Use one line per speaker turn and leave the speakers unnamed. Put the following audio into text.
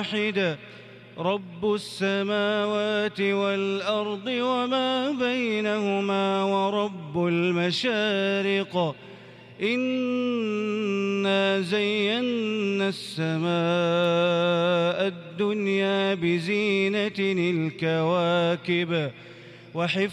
واحد رب السماوات والأرض وما بينهما ورب المشارق إنا زينا السماء الدنيا بزينة الكواكب وحفظا